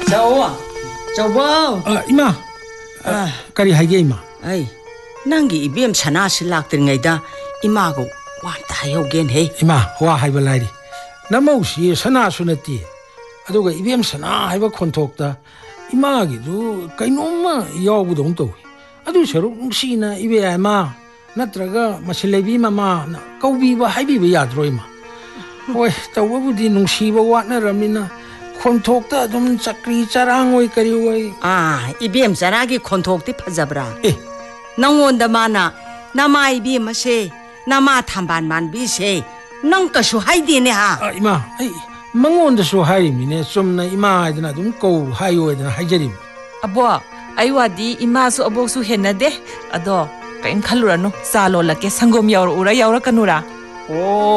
Chau Ima kari haige ima ai nangi ibem sana silak tringaida ima go wanta hayogen he ima wa haiba lairi namau si sana sunati aduga ibem sana haiba khonthokta ima gi du kainoma yawbudong to adu seru sina ibe ama natraga masilebi mama kaubi ba haibi ba yadro ima oi tawbudi nungsiba watna ramina khonthokta dum chakri charang oi kari oi ibem saragi khonthokti phajabra nangonda mana nama ibem se nama thamban man bi se nang kasu haide ne ha ima ai mangonda su hai mine somna ima idana dum ko hayo idana haijarim abo aiwadi ima su abo su henade ado kain khalurano salo lake sangom yaur ura kanura